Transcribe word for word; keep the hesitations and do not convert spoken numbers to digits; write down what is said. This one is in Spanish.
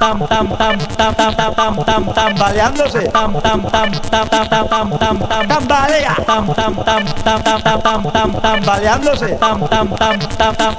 tam tam tam tam tam tam tam tam tambaleándose tam tam tam tam tam tam tam tam tam tambalea tam tam tam tam tam tam tam tam tambaleándose tam tam tam tam tam